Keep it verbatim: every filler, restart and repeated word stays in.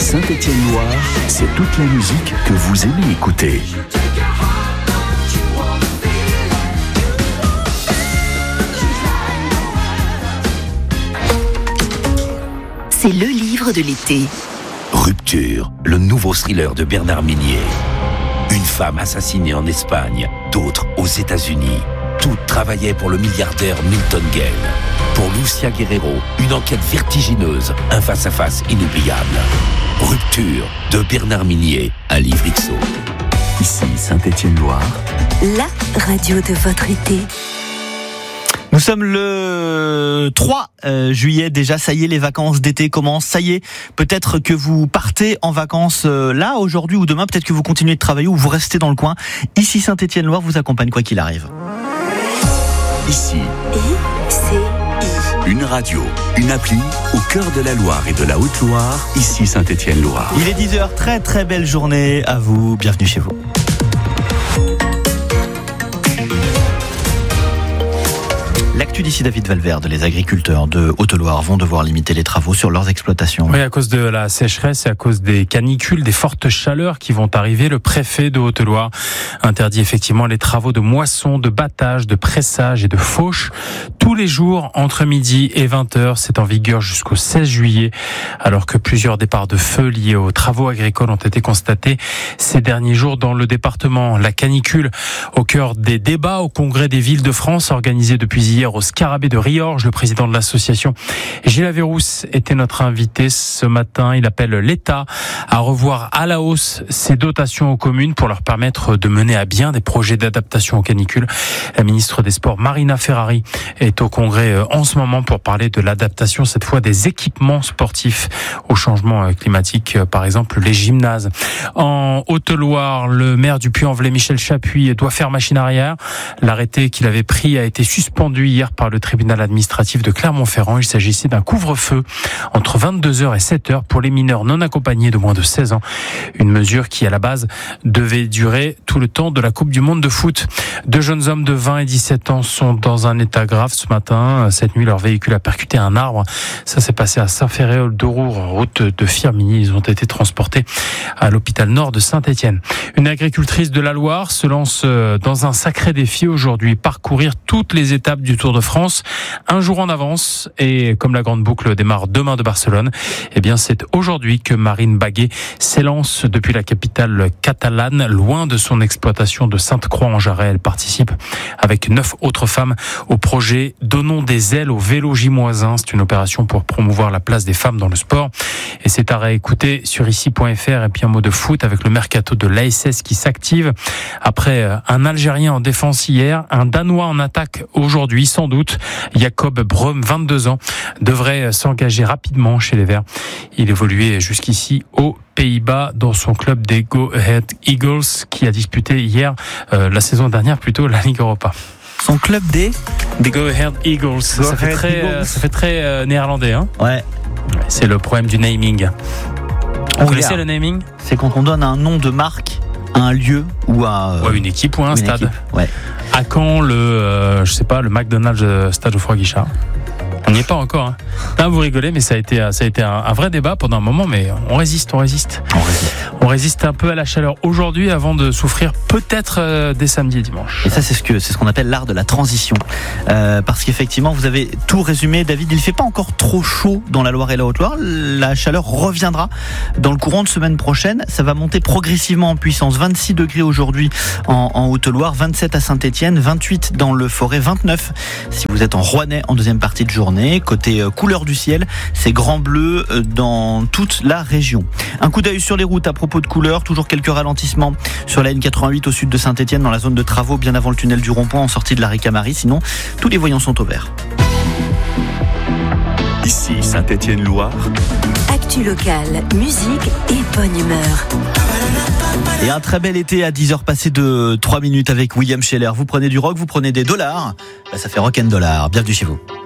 Saint-Étienne-Loire, c'est toute la musique que vous aimez écouter. C'est le livre de l'été. Rupture, le nouveau thriller de Bernard Minier. Une femme assassinée en Espagne, d'autres aux États-Unis. Toutes travaillaient pour le milliardaire Milton Gale. Pour Lucia Guerrero, une enquête vertigineuse, un face-à-face inoubliable. Rupture de Bernard Minier, un livre X O. Ici, Saint-Étienne-Loire. La radio de votre été. Nous sommes le trois juillet déjà, ça y est, les vacances d'été commencent, ça y est, peut-être que vous partez en vacances là, aujourd'hui ou demain, peut-être que vous continuez de travailler ou vous restez dans le coin. Ici Saint-Étienne-Loire vous accompagne quoi qu'il arrive. Ici, I C I. une radio, une appli au cœur de la Loire et de la Haute-Loire, ici Saint-Étienne-Loire. Il est dix heures, très très belle journée à vous, bienvenue chez vous. L'actu d'ici David Valverde, les agriculteurs de Haute-Loire vont devoir limiter les travaux sur leurs exploitations. Oui, à cause de la sécheresse et à cause des canicules, des fortes chaleurs qui vont arriver, le préfet de Haute-Loire interdit effectivement les travaux de moisson, de battage, de pressage et de fauche tous les jours entre midi et vingt heures. C'est en vigueur jusqu'au seize juillet, alors que plusieurs départs de feu liés aux travaux agricoles ont été constatés ces derniers jours dans le département. La canicule au cœur des débats au Congrès des villes de France organisé depuis hier au Scarabée de Riorges. Le président de l'association, Gilles Averrousse, était notre invité ce matin. Il appelle l'État à revoir à la hausse ses dotations aux communes pour leur permettre de mener à bien des projets d'adaptation aux canicules. La ministre des Sports, Marina Ferrari, est au Congrès en ce moment pour parler de l'adaptation, cette fois des équipements sportifs au changement climatique, par exemple les gymnases. En Haute-Loire, le maire du Puy-en-Velay, Michel Chapuis, doit faire machine arrière. L'arrêté qu'il avait pris a été suspendu hier par le tribunal administratif de Clermont-Ferrand. Il s'agissait d'un couvre-feu entre vingt-deux heures et sept heures pour les mineurs non accompagnés de moins de seize ans. Une mesure qui, à la base, devait durer tout le temps de la Coupe du Monde de foot. Deux jeunes hommes de vingt et dix-sept ans sont dans un état grave ce matin. Cette nuit, leur véhicule a percuté un arbre. Ça s'est passé à Saint-Féréol-d'Aurour, route de Firminy. Ils ont été transportés à l'hôpital nord de Saint-Étienne. Une agricultrice de la Loire se lance dans un sacré défi aujourd'hui, parcourir toutes les étapes du Tour de France, un jour en avance, et comme la grande boucle démarre demain de Barcelone, eh bien c'est aujourd'hui que Marine Baguet s'élance depuis la capitale catalane, loin de son exploitation de Sainte-Croix-en-Jarret. Elle participe avec neuf autres femmes au projet Donnons des ailes au vélo J moins un. C'est une opération pour promouvoir la place des femmes dans le sport. Et c'est à réécouter sur ici point f r. Et puis un mot de foot avec le mercato de l'A S S qui s'active. Après un Algérien en défense hier, un Danois en attaque aujourd'hui, sans doute. Jacob Brum, vingt-deux ans, devrait s'engager rapidement chez les Verts. Il évoluait jusqu'ici aux Pays-Bas dans son club des Go Ahead Eagles qui a disputé hier, euh, la saison dernière plutôt, la Ligue Europa. Son club des Des Go Ahead Eagles. Go ça, fait très, euh, ça fait très euh, néerlandais. Hein, ouais. C'est le problème du naming. Vous connaissez le naming ? C'est quand on donne un nom de marque à un lieu ou à ouais, une équipe ou à un stade. Équipe. Ouais. À Caen, le, euh, je sais pas, le McDonald's Stade Geoffroy-Guichard. On n'y est pas encore. Hein. Là, vous rigolez, mais ça a été, ça a été un, un vrai débat pendant un moment, mais on résiste, on résiste. On résiste. On résiste un peu à la chaleur aujourd'hui avant de souffrir peut-être euh, dès samedi et dimanche. Et ça, c'est ce que c'est ce qu'on appelle l'art de la transition. Euh, parce qu'effectivement, vous avez tout résumé, David. Il fait pas encore trop chaud dans la Loire et la Haute-Loire. La chaleur reviendra dans le courant de semaine prochaine. Ça va monter progressivement en puissance. vingt-six degrés aujourd'hui en, en Haute-Loire, vingt-sept à Saint-Étienne, vingt-huit dans le Forêt, vingt-neuf si vous êtes en Rouennais en deuxième partie de journée. Côté euh, couleur du ciel, c'est grand bleu euh, dans toute la région. Un coup d'œil sur les routes à propos de couleur, toujours quelques ralentissements sur la N quatre-vingt-huit au sud de Saint-Étienne dans la zone de travaux bien avant le tunnel du rond-point en sortie de la Ricamarie. Sinon, tous les voyants sont au vert. Ici Saint-Étienne-Loire. Actu locale, musique et bonne humeur. Et un très bel été à dix heures passées de trois minutes avec William Scheller. Vous prenez du rock, vous prenez des dollars. Là, ça fait rock and dollar. Bienvenue chez vous.